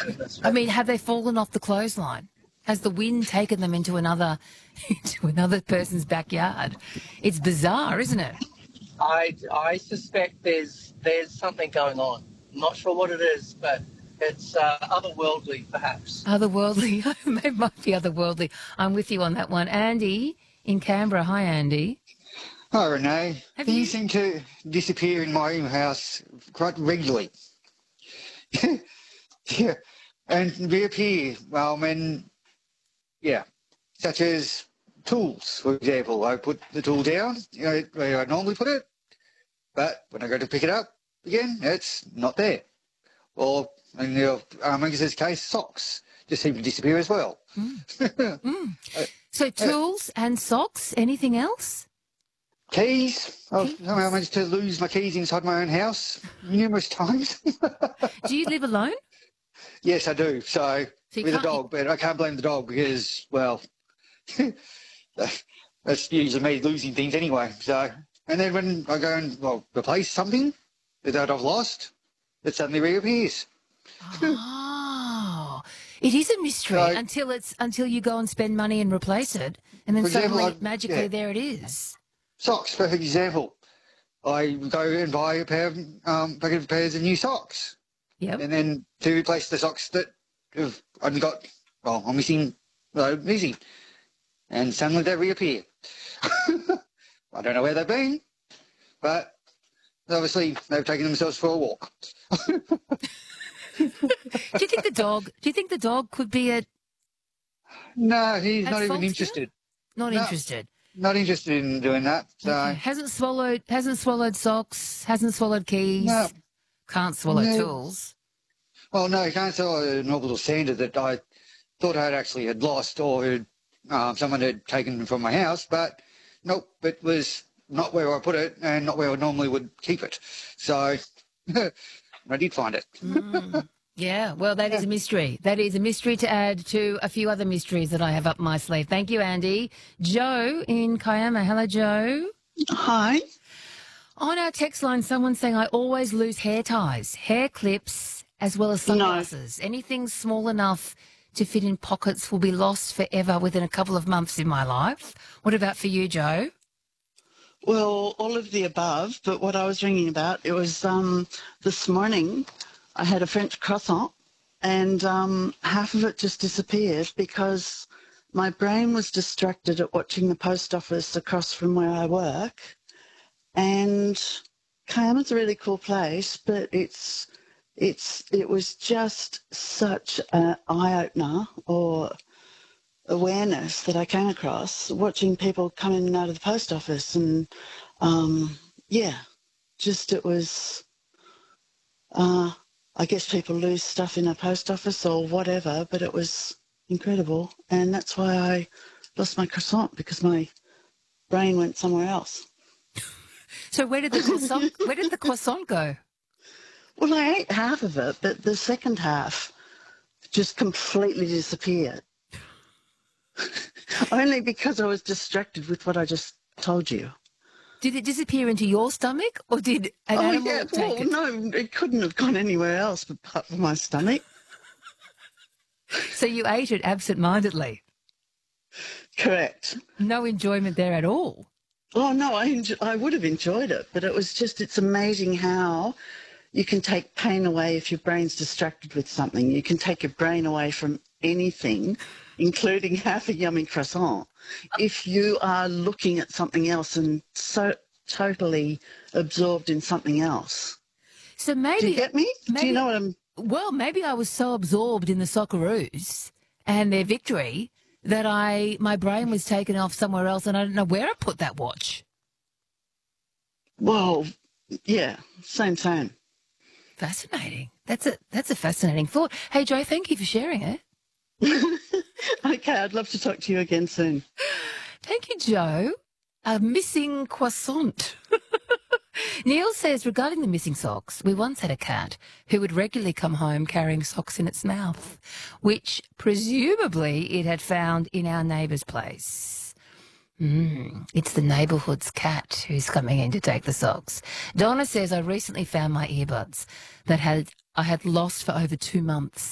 Goodness I mean, me. have they fallen off the clothesline? Has the wind taken them into another person's backyard? It's bizarre, isn't it? I suspect there's something going on. I'm not sure what it is, but it's otherworldly, perhaps. Otherworldly. It might be otherworldly. I'm with you on that one. Andy in Canberra. Hi, Andy. Hi, Renee. Have Things you? seem to disappear in my house quite regularly. Yeah, and reappear. Such as tools, for example. I put the tool down, where I normally put it, but when I go to pick it up again, it's not there. Or, in this case, socks just seem to disappear as well. So tools and socks. Anything else? Keys. Keys? I managed to lose my keys inside my own house numerous times. Do you live alone? Yes, I do. So you with a can't- dog, but I can't blame the dog because, well, that's usually me losing things anyway. So, and then when I go and replace something that I've lost, it suddenly reappears. Oh, it is a mystery So, until you go and spend money and replace it, and then for example, suddenly magically there it is. Socks, perfect example. I go and buy a pair of pairs of new socks, Yep. and then to replace the socks that I'm missing, and suddenly they reappear. I don't know where they've been, but obviously they've taken themselves for a walk. Do you think the dog could be No, he's at not fault even here? interested. Not No. interested? Not interested in doing that. So Okay. Hasn't swallowed socks, hasn't swallowed keys, no, can't swallow no. tools. Well, no, he can't sell an orbital sander that I thought I had lost or someone had taken from my house, but nope, it was not where I put it and not where I normally would keep it. So I did find it. Yeah, well, that is a mystery. That is a mystery to add to a few other mysteries that I have up my sleeve. Thank you, Andy. Joe in Kiama. Hello, Joe. Hi. On our text line, someone's saying I always lose hair ties, hair clips, as well as sunglasses. Anything small enough to fit in pockets will be lost forever within a couple of months in my life. What about for you, Joe? Well, all of the above, but what I was ringing about, it was this morning I had a French croissant and half of it just disappeared because my brain was distracted at watching the post office across from where I work. And Kiama's a really cool place, but it was just such an eye-opener or awareness that I came across watching people come in and out of the post office. And, it was, I guess people lose stuff in a post office or whatever, but it was incredible. And that's why I lost my croissant, because my brain went somewhere else. So where did the croissant go? Well, I ate half of it, but the second half just completely disappeared. Only because I was distracted with what I just told you. Did it disappear into your stomach, or did an animal take it? No, it couldn't have gone anywhere else but apart from my stomach. So you ate it absent-mindedly? Correct. No enjoyment there at all? Oh, no, I would have enjoyed it, but it's amazing how you can take pain away if your brain's distracted with something. You can take your brain away from anything, including half a yummy croissant, if you are looking at something else and so totally absorbed in something else. So maybe... Do you get me? Do you know what I'm... Well, maybe I was so absorbed in the Socceroos and their victory that my brain was taken off somewhere else and I don't know where I put that watch. Well, yeah, same. Fascinating. That's a fascinating thought. Hey, Joe, thank you for sharing it. Okay, I'd love to talk to you again soon. Thank you, Joe. A missing croissant. Neil says, regarding the missing socks, we once had a cat who would regularly come home carrying socks in its mouth, which presumably it had found in our neighbour's place. It's the neighbourhood's cat who's coming in to take the socks. Donna says, I recently found my earbuds that I had lost for over 2 months.